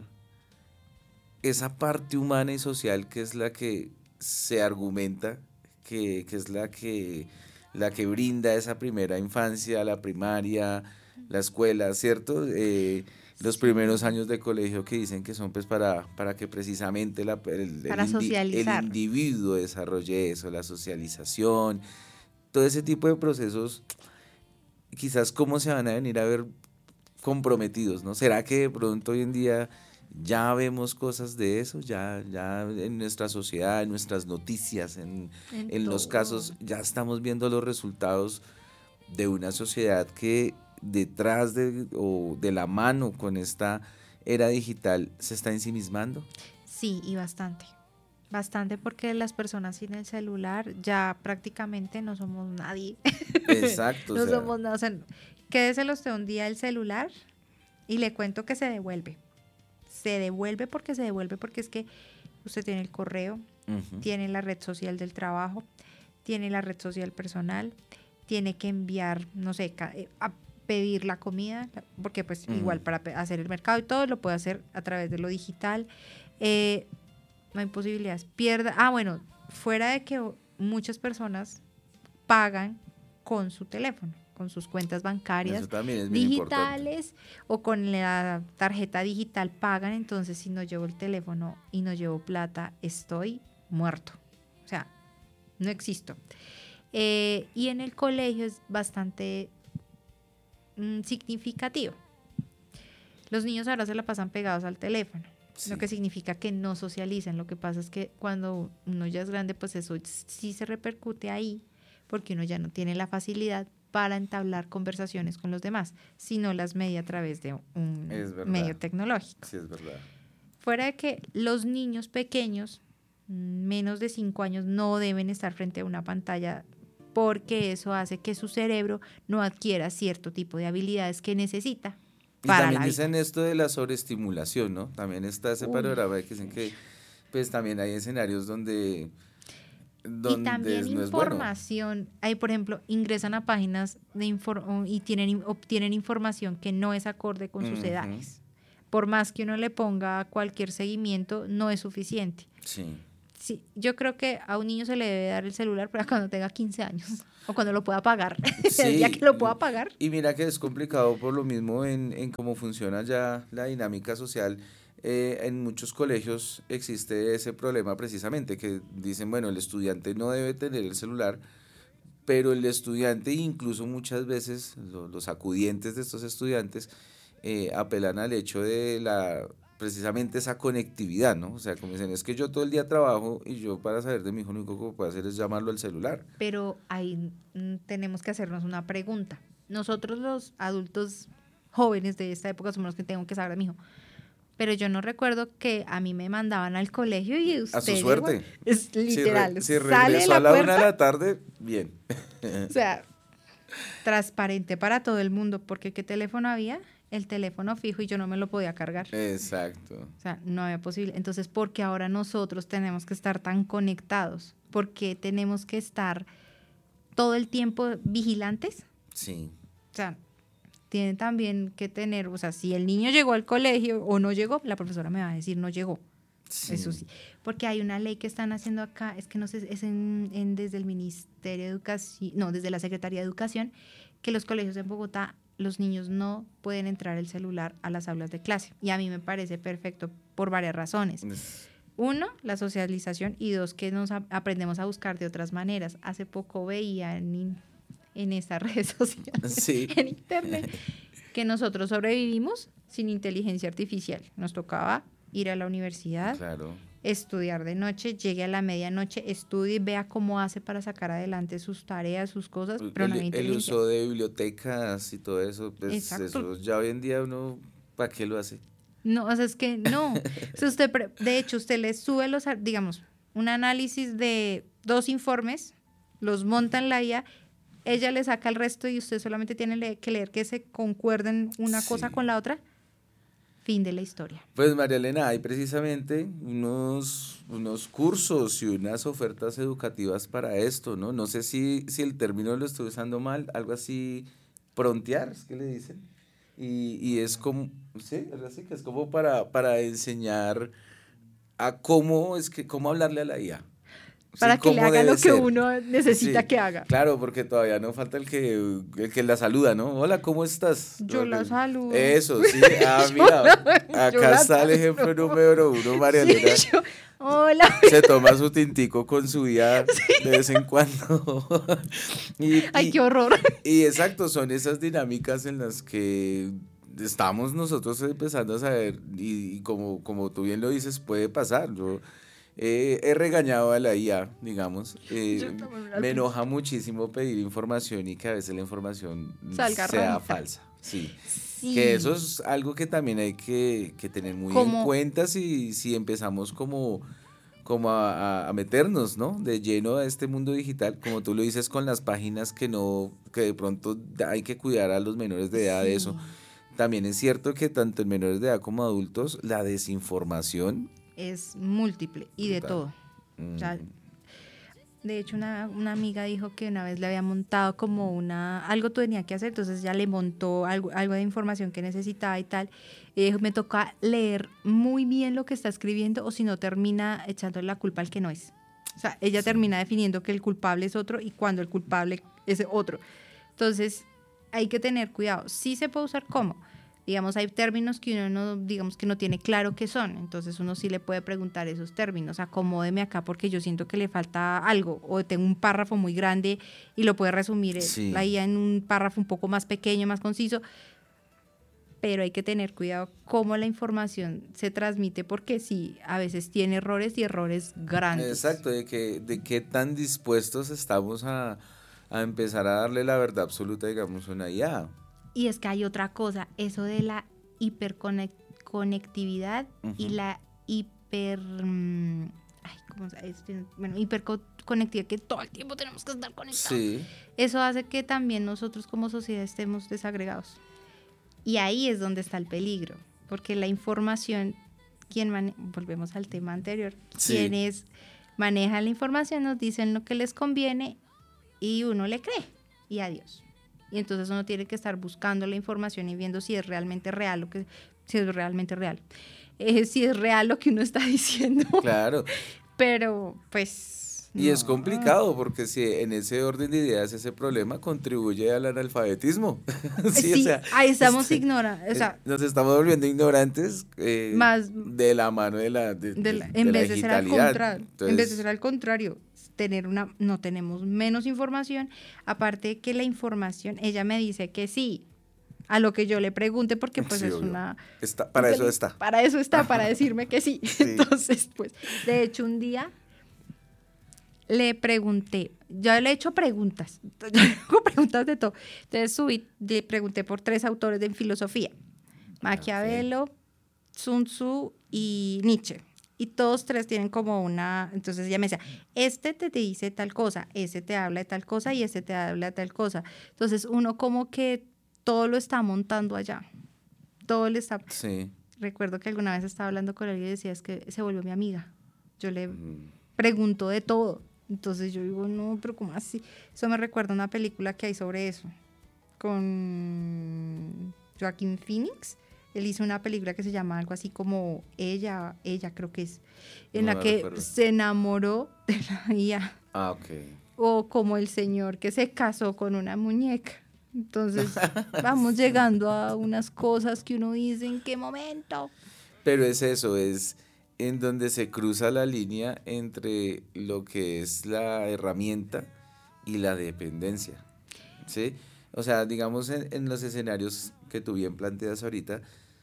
esa parte humana y social que es la que se argumenta, que, que es la que, la que brinda esa primera infancia, la primaria, la escuela, ¿cierto? Eh, los primeros años de colegio que dicen que son pues para, para que precisamente la, el, el Para indi- el socializar. individuo desarrolle eso, la socialización, todo ese tipo de procesos, quizás cómo se van a venir a ver comprometidos, ¿no? ¿Será que de pronto hoy en día ya vemos cosas de eso? Ya, ya en nuestra sociedad, en nuestras noticias, en, En en los todo. casos, ya estamos viendo los resultados de una sociedad que detrás de o de la mano con esta era digital se está ensimismando? Sí, y bastante. Bastante porque las personas sin el celular ya prácticamente no somos nadie. Exacto, o No sea, somos nada. O sea, quédeselo usted un día el celular y le cuento que se devuelve. Se devuelve porque se devuelve porque es que usted tiene el correo, ujú, tiene la red social del trabajo, tiene la red social personal, tiene que enviar, no sé, ca- eh, a pedir la comida, la- porque pues Ujú. igual para pe- hacer el mercado y todo lo puede hacer a través de lo digital. Eh, no hay posibilidades. Pierda. Ah, bueno, fuera de que o- muchas personas pagan con su teléfono, con sus cuentas bancarias eso también es bien importante. digitales o con la tarjeta digital pagan, entonces si no llevo el teléfono y no llevo plata, estoy muerto. O sea, no existo. Eh, y en el colegio es bastante mm, significativo. Los niños ahora se la pasan pegados al teléfono, Sí. lo que significa que no socializan. Lo que pasa es que cuando uno ya es grande, pues eso sí se repercute ahí, porque uno ya no tiene la facilidad para entablar conversaciones con los demás, sino las media a través de un Es verdad. medio tecnológico. Sí, es verdad. Fuera de que los niños pequeños, mm, menos de cinco años, no deben estar frente a una pantalla porque eso hace que su cerebro no adquiera cierto tipo de habilidades que necesita Y para también la vida. dicen esto de la sobreestimulación, ¿no? También está ese Uy. panorama que dicen que pues también hay escenarios donde, Y donde también es- no es bueno. información. Hay, por ejemplo, ingresan a páginas de infor- y tienen, obtienen información que no es acorde con sus Ujú. edades. Por más que uno le ponga cualquier seguimiento, no es suficiente. Sí. Sí, yo creo que a un niño se le debe dar el celular para cuando tenga quince años o cuando lo pueda pagar. El día Sí, que lo pueda pagar. Y mira que es complicado por lo mismo en, en cómo funciona ya la dinámica social. Eh, en muchos colegios existe ese problema precisamente, que dicen, bueno, el estudiante no debe tener el celular, pero el estudiante, incluso muchas veces lo- los acudientes de estos estudiantes, eh, apelan al hecho de la precisamente esa conectividad, ¿no? O sea, como dicen, es que yo todo el día trabajo y yo para saber de mi hijo lo único que puedo hacer es llamarlo al celular. Pero ahí mm, tenemos que hacernos una pregunta. Nosotros los adultos jóvenes de esta época somos los que tengo que saber de mi hijo. Pero yo no recuerdo que a mí me mandaban al colegio y usted... A su suerte. Es literal. Si, re- si sale de regresó la a la una de puerta, la tarde, bien. o sea, transparente para todo el mundo, porque qué teléfono había, el teléfono fijo y yo no me lo podía cargar. Exacto. O sea, no había posible. Entonces, ¿por qué ahora nosotros tenemos que estar tan conectados? ¿Por qué tenemos que estar todo el tiempo vigilantes? Sí. O sea, tienen también que tener, o sea, si el niño llegó al colegio o no llegó, la profesora me va a decir no llegó. Sí. Eso sí. Porque hay una ley que están haciendo acá, es que no sé, es en, en desde el Ministerio de Educación, no, desde la Secretaría de Educación, que los colegios en Bogotá, los niños no pueden entrar el celular a las aulas de clase. Y a mí me parece perfecto por varias razones. Es- Uno, la socialización, y dos, que nos a- aprendemos a buscar de otras maneras. Hace poco veía en, en estas redes sociales, Sí. en internet, que nosotros sobrevivimos sin inteligencia artificial. Nos tocaba ir a la universidad, Claro. estudiar de noche, llegue a la medianoche, estudie y vea cómo hace para sacar adelante sus tareas, sus cosas, pero no hay El, el inteligencia. uso de bibliotecas y todo eso, pues Exacto. eso ya hoy en día uno, ¿para qué lo hace? No, o sea, es que no. O sea, usted, pre- de hecho, usted le sube los, ar- digamos, un análisis de dos informes, los monta en la I A, ella le saca el resto y usted solamente tiene le- que leer que se concuerden una cosa Sí. con la otra. Fin de la historia. Pues María Elena, hay precisamente unos, unos cursos y unas ofertas educativas para esto, ¿no? No sé si, si el término lo estoy usando mal, algo así, prontear, es que le dicen. Y, y es como, sí, algo así, que es como para, para enseñar a cómo, es que, cómo hablarle a la I A. Sí, Para que le cómo haga debe lo que ser. uno necesita Sí, que haga. claro, porque todavía no falta el que, el que la saluda, ¿no? Hola, ¿cómo estás? Yo la Porque- saludo. Eso, sí. Ah, Yo mira, la- yo acá la está el saludo. ejemplo número uno, María Sí, Elena. yo- hola. Se toma su tintico con su vida de vez en cuando. y, Ay, y- qué horror. y exacto, son esas dinámicas en las que estamos nosotros empezando a saber, y, y como, como tú bien lo dices, puede pasar. Yo eh, he regañado a la I A, digamos. eh, Yo también, al me principio. enoja muchísimo pedir información y que a veces la información Salga sea rarita. falsa. Sí. Sí. Que eso es algo que también hay que, que tener muy en Como- cuenta si, si empezamos como, como a, a- a meternos, ¿no? De lleno a este mundo digital, como tú lo dices, con las páginas que no, que de pronto hay que cuidar a los menores de edad de eso. Sí. También es cierto que tanto en menores de edad como adultos, la desinformación. Es múltiple y de Brutal. todo. mm, O sea, de hecho, una, una amiga dijo que una vez le había montado como una, algo tenía que hacer, entonces ya le montó algo, algo de información que necesitaba y tal. Y dijo, me toca leer muy bien lo que está escribiendo o si no termina echándole la culpa al que no es. O sea, ella Sí. termina definiendo que el culpable es otro y cuando el culpable es otro. Entonces, hay que tener cuidado. Sí se puede usar como. Digamos, hay términos que uno no, digamos que no tiene claro qué son, entonces uno sí le puede preguntar esos términos, acomódeme acá porque yo siento que le falta algo, o tengo un párrafo muy grande y lo puede resumir Sí. la I A en un párrafo un poco más pequeño, más conciso, pero hay que tener cuidado cómo la información se transmite, porque sí, a veces tiene errores y errores grandes. Exacto, de que, de qué tan dispuestos estamos a, a empezar a darle la verdad absoluta, digamos, a una I A. Y es que hay otra cosa, eso de la hiperconectividad y Ujú. la hiper... mm, Ay, ¿cómo se dice? Bueno, hiperconectividad, que todo el tiempo tenemos que estar conectados. Sí, Eso hace que también nosotros como sociedad estemos desagregados. Y ahí es donde está el peligro, porque la información, quien mane- volvemos al tema anterior, Sí. quienes manejan la información nos dicen lo que les conviene y uno le cree y adiós. Y entonces uno tiene que estar buscando la información y viendo si es realmente real, lo que, si es realmente real, eh, si es real lo que uno está diciendo. claro. Pero pues... Y es no. complicado porque si en ese orden de ideas ese problema contribuye al analfabetismo. Sí, o sea, ahí estamos este, ignorando, o sea, nos estamos volviendo ignorantes eh, Más- de la mano de la, de, de la- de- en de la vez de ser al digitalidad. contrario, en vez de Entonces, ser al contrario, tener una, no tenemos menos información, aparte de que la información, ella me dice que sí, a lo que yo le pregunte, porque pues sí, es obvio. una... Está- para eso inteli- está. Para eso está, para decirme que sí. Entonces, pues, de hecho, un día le pregunté, yo le he hecho preguntas, yo le hago preguntas de todo. Entonces subí, le pregunté por tres autores de filosofía, Maquiavelo, Sun Tzu y Nietzsche. Y todos tres tienen como una, entonces ella me decía, este te, te dice tal cosa, ese te habla de tal cosa y este te habla de tal cosa. Entonces uno como que todo lo está montando allá. todo le está... Sí. Recuerdo que alguna vez estaba hablando con alguien y decía, es que se volvió mi amiga. Yo le Mm. pregunto de todo. Entonces yo digo, no, pero ¿cómo así? Eso me recuerda a una película que hay sobre eso, con Joaquin Phoenix. Él hizo una película que se llama algo así como Ella, ella creo que es, en No la me que recuerdo. se enamoró de la I A. Ah, ok. O como el señor que se casó con una muñeca. Entonces vamos llegando a unas cosas que uno dice, ¿en qué momento? Pero es eso, es en donde se cruza la línea entre lo que es la herramienta y la dependencia, ¿sí? O sea, digamos en, en los escenarios que tú bien planteas ahorita,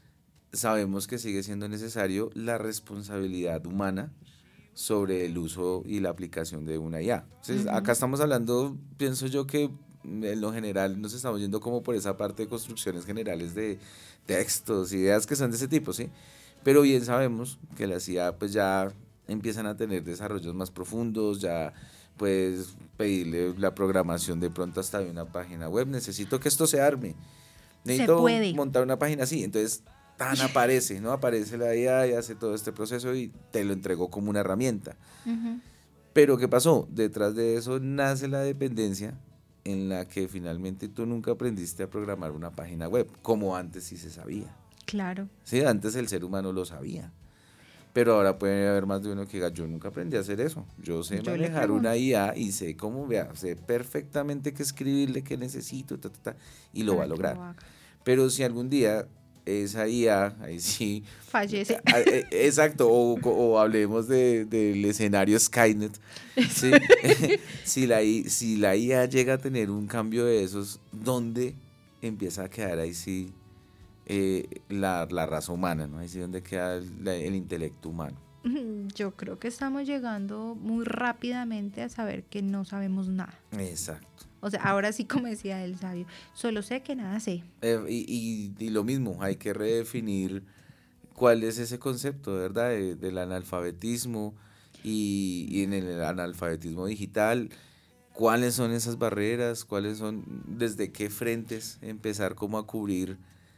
sabemos que sigue siendo necesario la responsabilidad humana sobre el uso y la aplicación de una I A. Entonces, Ujú. acá estamos hablando, pienso yo que en lo general nos estamos yendo como por esa parte de construcciones generales de textos, ideas que son de ese tipo, ¿sí? Pero bien sabemos que las I A pues ya empiezan a tener desarrollos más profundos, ya puedes pedirle la programación de pronto hasta de una página web, necesito que esto se arme, Se necesito puede. montar una página así, entonces tan aparece, ¿no? Aparece la I A y hace todo este proceso y te lo entregó como una herramienta. Ujú. Pero ¿qué pasó? Detrás de eso nace la dependencia en la que finalmente tú nunca aprendiste a programar una página web, como antes sí se sabía. Claro. Sí, antes el ser humano lo sabía. Pero ahora puede haber más de uno que diga, yo nunca aprendí a hacer eso. Yo sé Yo le manejar una pregunto. I A y sé cómo, vea, sé perfectamente qué escribirle, qué necesito, ta, ta, ta, y lo va a Para que lograr. lo haga. Pero si algún día esa I A, ahí sí, Fallece. a- e- exacto, o, o hablemos de, del escenario Skynet, ¿sí? si, la, I- si la I A llega a tener un cambio de esos, ¿dónde empieza a quedar ahí sí eh, la, la raza humana, ¿no? Ahí sí donde queda el, la- el intelecto humano. Yo creo que estamos llegando muy rápidamente a saber que no sabemos nada. Exacto. O sea, ahora sí, como decía el sabio, solo sé que nada sé. Eh, y, y- y lo mismo, hay que redefinir cuál es ese concepto, ¿verdad? De- del analfabetismo y, y en el analfabetismo digital, cuáles son esas barreras, cuáles son, desde qué frentes empezar como a cubrir,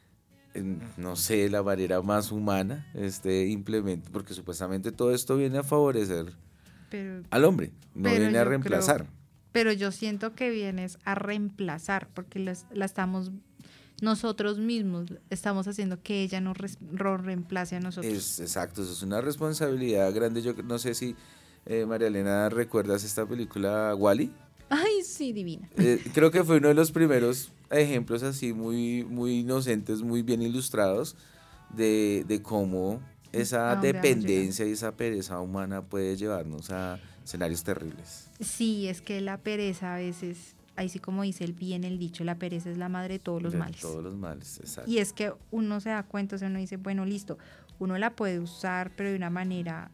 en, no sé, la manera más humana este implemento, porque supuestamente todo esto viene a favorecer Pero, al hombre, no pero viene a yo reemplazar. creo, pero yo siento que vienes a reemplazar, porque las- la estamos, nosotros mismos estamos haciendo que ella nos res- ro- reemplace a nosotros. Es exacto, eso es una responsabilidad grande. Yo no sé si eh, María Elena recuerdas esta película Wall-E. Ay, sí, divina. Eh, creo que fue uno de los primeros ejemplos así muy, muy inocentes, muy bien ilustrados de, de cómo esa ¿A dónde vamos dependencia y esa pereza humana puede llevarnos a escenarios terribles. Sí, es que la pereza a veces, ahí sí como dice el bien el dicho, la pereza es la madre de todos los De males. todos los males, exacto. Y es que uno se da cuenta, o sea, uno dice, bueno, listo, uno la puede usar, pero de una manera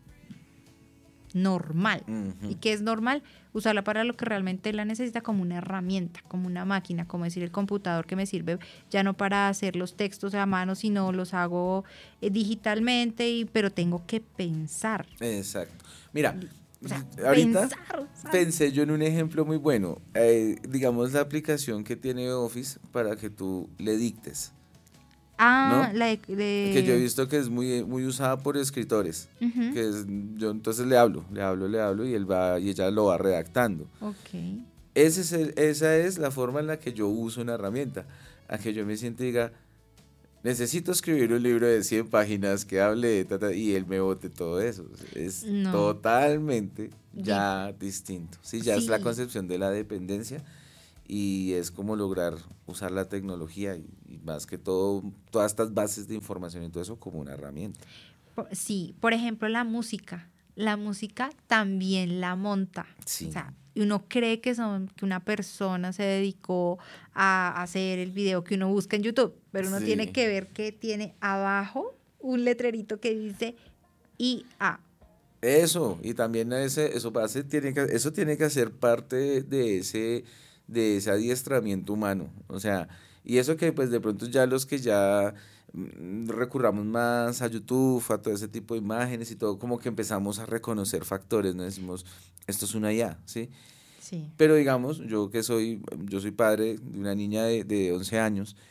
normal. Ujú. ¿Y qué es normal? Usarla para lo que realmente la necesita, como una herramienta, como una máquina, como decir el computador que me sirve ya no para hacer los textos a mano, sino los hago eh, digitalmente, y, pero tengo que pensar. Exacto. Mira, O sea, ahorita pensar, ¿sabes? pensé yo en un ejemplo muy bueno. Eh, digamos la aplicación que tiene Office para que tú le dictes. Ah, ¿no? la de, de- Que yo he visto que es muy, muy usada por escritores. Ujú. Que es, yo entonces le hablo, le hablo, le hablo y él va y ella lo va redactando. Ok. Ese es el- esa es la forma en la que yo uso una herramienta. A que yo me sienta y diga, necesito escribir un libro de cien páginas que hable de ta, ta, y él me bote todo eso. Es No. totalmente ya distinto. Sí, ya es la Sí. concepción de la dependencia y es como lograr usar la tecnología y, y más que todo todas estas bases de información y todo eso como una herramienta. Por- Sí, por ejemplo, la música. La música también la monta. Sí. O sea, y uno cree que, son, que una persona se dedicó a hacer el video que uno busca en YouTube, pero uno Sí. tiene que ver que tiene abajo un letrerito que dice I A. Eso, y también ese, eso, base tiene que, eso tiene que ser parte de, de ese, de ese adiestramiento humano. O sea, y eso que pues de pronto ya los que ya mm, recurramos más a YouTube, a todo ese tipo de imágenes y todo, como que empezamos a reconocer factores, ¿no? Decimos, esto es una I A, ¿sí? Sí. Pero digamos, yo que soy, yo soy padre de una niña de, de once años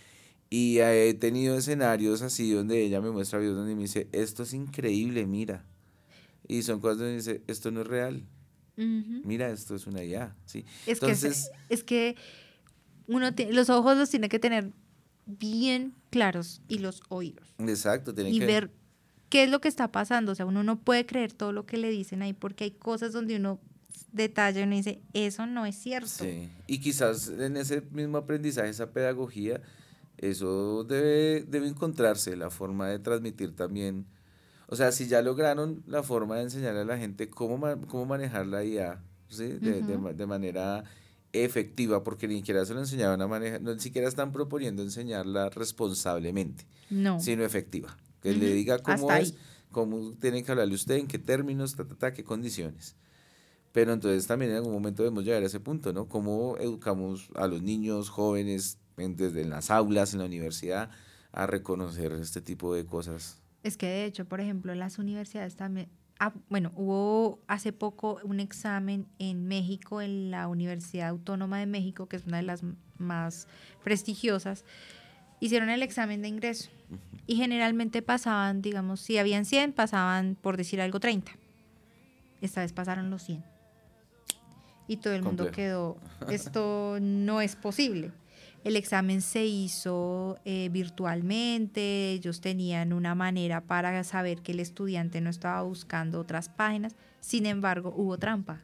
Y he tenido escenarios así donde ella me muestra videos donde me dice, esto es increíble, mira. Y son cosas donde dice, esto no es real. Uh-huh. Mira, esto es una I A, ¿sí? Es Entonces, que, es que uno t- los ojos los tiene que tener bien claros y los oídos. Exacto. Tiene y que ver qué es lo que está pasando. O sea, uno no puede creer todo lo que le dicen ahí porque hay cosas donde uno detalla y uno dice, eso no es cierto. Sí, y quizás en ese mismo aprendizaje, esa pedagogía, eso debe, debe encontrarse, la forma de transmitir también. O sea, si ya lograron la forma de enseñarle a la gente cómo, ma- cómo manejar la I A, ¿sí? de, de, Ujú. ma- de manera efectiva, porque ni siquiera se lo enseñaban a manejar, no, ni siquiera están proponiendo enseñarla responsablemente, No. sino efectiva. Que le Ujú. diga cómo Hasta es, ahí. cómo tiene que hablarle usted, en qué términos, ta, ta, ta, qué condiciones. Pero entonces también en algún momento debemos llegar a ese punto, ¿no? ¿Cómo educamos a los niños, jóvenes, en- desde en las aulas, en la universidad, a reconocer este tipo de cosas? Es que de hecho, por ejemplo, las universidades también, ah, bueno, hubo hace poco un examen en México, en la Universidad Autónoma de México, que es una de las m- más prestigiosas, hicieron el examen de ingreso y generalmente pasaban, digamos, si habían cien, pasaban, por decir algo, treinta. Esta vez pasaron los cien. Y todo el mundo Complejo. quedó, esto no es posible. El examen se hizo eh, virtualmente, ellos tenían una manera para saber que el estudiante no estaba buscando otras páginas, sin embargo hubo trampa,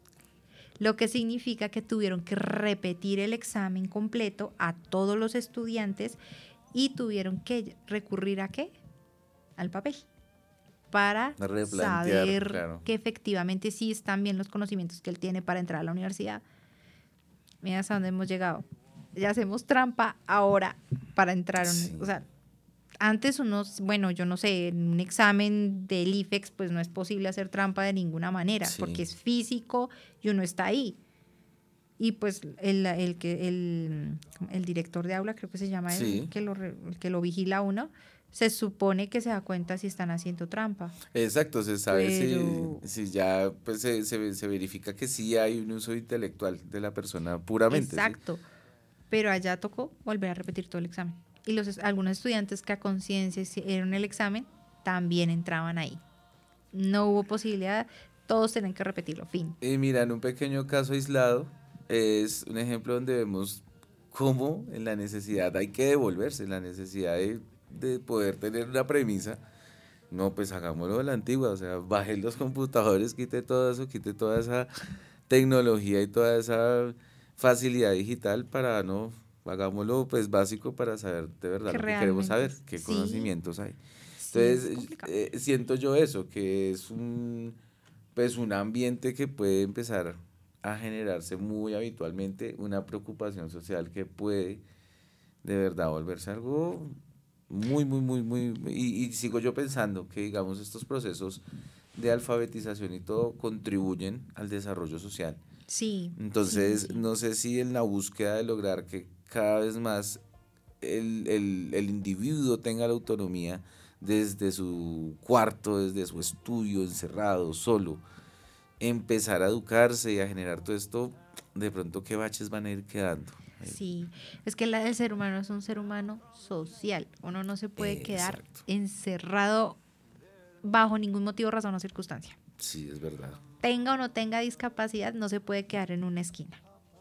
lo que significa que tuvieron que repetir el examen completo a todos los estudiantes y tuvieron que recurrir ¿a qué? Al papel, para A replantear, saber claro. que efectivamente sí están bien los conocimientos que él tiene para entrar a la universidad. Mira hasta dónde hemos llegado. Ya hacemos trampa ahora para entrar. Sí. O sea, antes unos, bueno, yo no sé, en un examen del IFEX, pues no es posible hacer trampa de ninguna manera, Sí. porque es físico y uno está ahí. Y pues el, el, que, el, el director de aula, creo que se llama Sí. el, que lo, re- el que lo vigila a uno, se supone que se da cuenta si están haciendo trampa. Exacto, se sabe Pero- si, si ya pues, se, se, se verifica que sí hay un uso intelectual de la persona puramente. ¿sí? Exacto. Pero allá tocó volver a repetir todo el examen. Y los es- algunos estudiantes que a conciencia hicieron el examen también entraban ahí. No hubo posibilidad, todos tenían que repetirlo, fin. Y mira, en un pequeño caso aislado, es un ejemplo donde vemos cómo en la necesidad hay que devolverse, la necesidad de, de poder tener una premisa. No, pues hagámoslo de la antigua, o sea, baje los computadores, quite todo eso, quite toda esa tecnología y toda esa facilidad digital para no, hagámoslo pues básico para saber de verdad Que lo que queremos realmente saber, es- qué sí. conocimientos hay. Sí, es Entonces, complicado. eh, siento yo eso, que es un, pues un ambiente que puede empezar a generarse muy habitualmente, una preocupación social que puede de verdad volverse algo muy, muy, muy, muy, y, y sigo yo pensando que, digamos, estos procesos de alfabetización y todo contribuyen al desarrollo social. Sí. Entonces, sí, sí. no sé si en la búsqueda de lograr que cada vez más el, el, el individuo tenga la autonomía desde su cuarto, desde su estudio, encerrado, solo, empezar a educarse y a generar todo esto, de pronto qué baches van a ir quedando. Sí, es que la- el ser humano es un ser humano social. Uno no se puede quedar Exacto. encerrado bajo ningún motivo, razón o circunstancia. Sí, es verdad. Tenga o no tenga discapacidad, no se puede quedar en una esquina.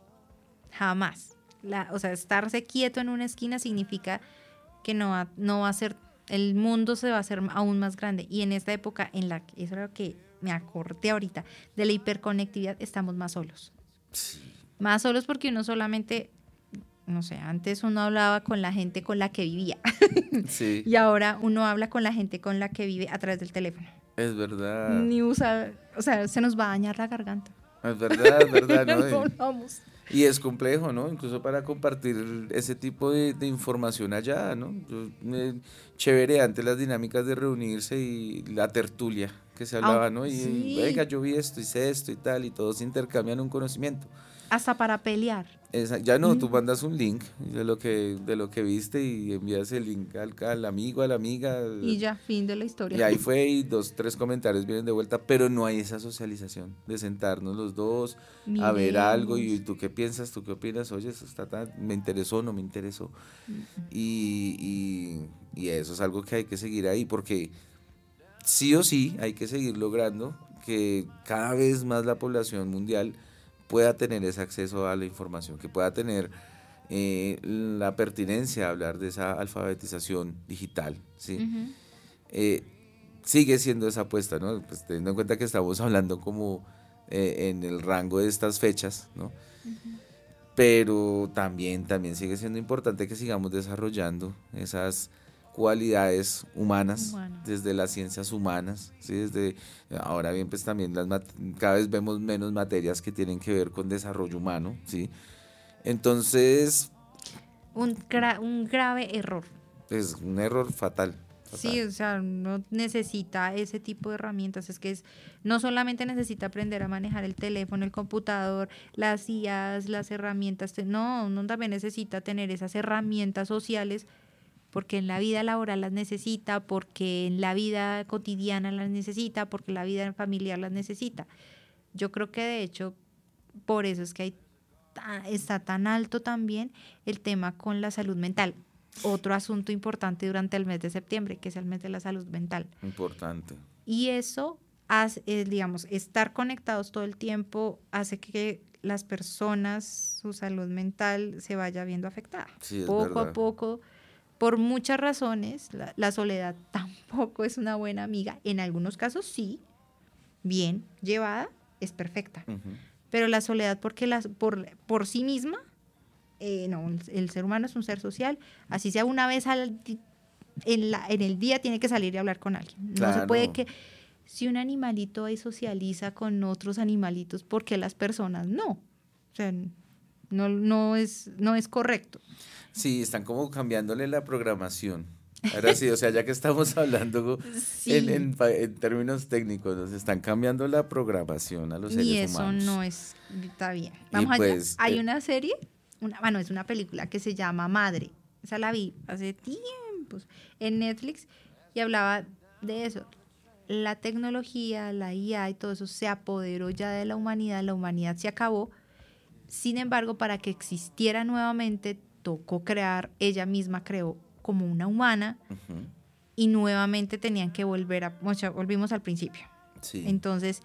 Jamás. La, o sea, estarse quieto en una esquina significa que no va, no va a ser, el mundo se va a hacer aún más grande. Y en esta época, en la que, eso era lo que me acordé ahorita, de la hiperconectividad, estamos más solos. Sí. Más solos porque uno solamente, no sé, antes uno hablaba con la gente con la que vivía. Sí, Y ahora uno habla con la gente con la que vive a través del teléfono. es verdad. Ni usa, o sea, se nos va a dañar la garganta. Es verdad, es verdad, ¿no? No, Y- vamos. Y es complejo, ¿no? Incluso para compartir ese tipo de, de información allá, ¿no? Yo, eh, chévere antes las dinámicas de reunirse y la tertulia, que se hablaba, Ah, ¿no? Y sí. venga, yo vi esto, hice esto y tal, y todos intercambian un conocimiento. Hasta para pelear. Esa- ya no, tú Mm. mandas un link de lo que, de lo que viste y envías el link al, al amigo, a la amiga, Y ya, fin de la y historia. ahí fue, y dos, tres comentarios vienen de vuelta, pero no hay esa socialización de sentarnos los dos a ver algo y Miremos. tú qué piensas, tú qué opinas, oye, eso está tan, me interesó, no me interesó. Mm. Y, y, y eso es algo que hay que seguir ahí, porque sí o sí hay que seguir logrando que cada vez más la población mundial pueda tener ese acceso a la información, que pueda tener eh, la pertinencia de hablar de esa alfabetización digital, ¿sí? Ujú. Eh, sigue siendo esa apuesta, ¿no? Pues teniendo en cuenta que estamos hablando como eh, en el rango de estas fechas, ¿no? Pero también, también sigue siendo importante que sigamos desarrollando esas cualidades humanas, Humano. desde las ciencias humanas, ¿sí? Desde, ahora bien, pues también las mat- cada vez vemos menos materias que tienen que ver con desarrollo humano, ¿sí? Entonces, Un, gra- un grave error. es un error fatal, Sí, fatal. o sea, no necesita ese tipo de herramientas. Es que es, no solamente necesita aprender a manejar el teléfono, el computador, las I As, las herramientas. te- No, uno también necesita tener esas herramientas sociales porque en la vida laboral las necesita, porque en la vida cotidiana las necesita, porque en la vida familiar las necesita. Yo creo que de hecho, por eso es que hay ta- está tan alto también el tema con la salud mental. Otro asunto importante durante el mes de septiembre, que es el mes de la salud mental. Importante. Y eso hace, eh, digamos, estar conectados todo el tiempo hace que las personas, su salud mental se vaya viendo afectada. Sí, es Poco a verdad. poco, por muchas razones, la, la soledad tampoco es una buena amiga. En algunos casos sí, bien llevada, es perfecta. Ujú. Pero la soledad porque las, por, por sí misma, eh, no, el, el ser humano es un ser social, así sea una vez al, di- en, la, en el día tiene que salir y hablar con alguien. No se puede Claro. que, si un animalito ahí socializa con otros animalitos, ¿por qué las personas no? O sea, no, no, es, no es correcto. Sí, están como cambiándole la programación. Ahora sí, o sea, ya que estamos hablando en, Sí, en pa- en términos técnicos, nos están cambiando la programación a los y seres eso humanos. no es, está bien. Y Vamos allá. pues, Hay eh, una serie, una, bueno, es una película que se llama Madre. Esa la vi hace tiempos en Netflix y hablaba de eso. La tecnología, la I A y todo eso se apoderó ya de la humanidad, la humanidad se acabó. Sin embargo, para que existiera nuevamente, tocó crear, ella misma creó como una humana ujú, y nuevamente tenían que volver a, o sea, volvimos al principio. sí, Entonces,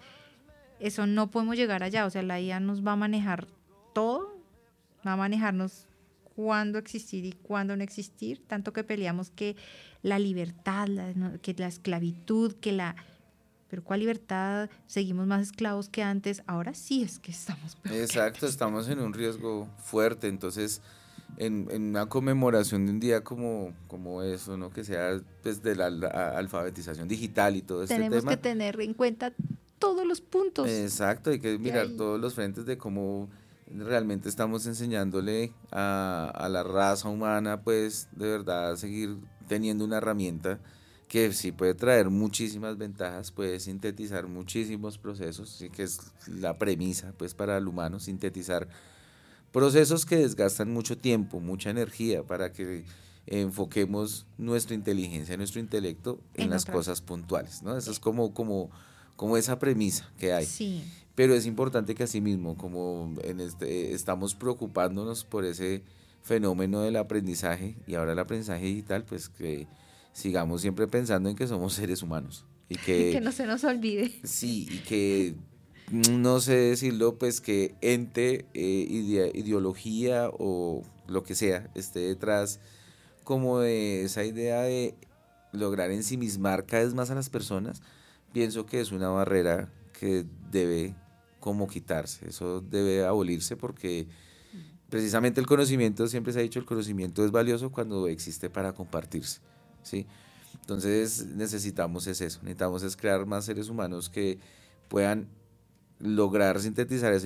eso no podemos llegar allá, o sea, la I A nos va a manejar todo, va a manejarnos cuándo existir y cuándo no existir, tanto que peleamos que la libertad, la- no, que la esclavitud, que la... Pero ¿cuál libertad? Seguimos más esclavos que antes, ahora sí es que estamos peor que exacto, antes. estamos en un riesgo fuerte, entonces en, en una conmemoración de un día como, como eso, ¿no? Que sea pues de la, la alfabetización digital y todo este Tenemos que tema. tener en cuenta todos los puntos Exacto, hay que que mirar hay. todos los frentes de cómo realmente estamos enseñándole a, a la raza humana, pues de verdad seguir teniendo una herramienta que sí puede traer muchísimas ventajas, puede sintetizar muchísimos procesos, sí que es la premisa pues para el humano, sintetizar procesos que desgastan mucho tiempo, mucha energía para que enfoquemos nuestra inteligencia, nuestro intelecto en En las otras. cosas puntuales, ¿no? Eso es como, como, como esa premisa que hay. Sí, Pero es importante que asimismo, como en este, estamos preocupándonos por ese fenómeno del aprendizaje y ahora el aprendizaje digital, pues que sigamos siempre pensando en que somos seres humanos y que que no se nos olvide. sí, y que no sé decirlo, pues que ente, eh, idea- ideología o lo que sea esté detrás como de esa idea de lograr ensimismar cada vez más a las personas, pienso que es una barrera que debe como quitarse, eso debe abolirse porque precisamente el conocimiento, siempre se ha dicho, el conocimiento es valioso cuando existe para compartirse, ¿sí? Entonces necesitamos es eso, necesitamos es crear más seres humanos que puedan lograr sintetizar esa